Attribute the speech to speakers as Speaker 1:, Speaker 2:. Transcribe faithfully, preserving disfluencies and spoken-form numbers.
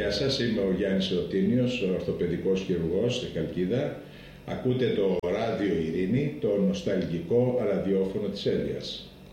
Speaker 1: Γεια σας, είμαι ο Γιάννης Ρωτίνιος, ορθοπαιδικός χειρουργός στη Χαλκίδα. Ακούτε το ράδιο Ειρήνη, το νοσταλγικό ραδιόφωνο της Έλειας.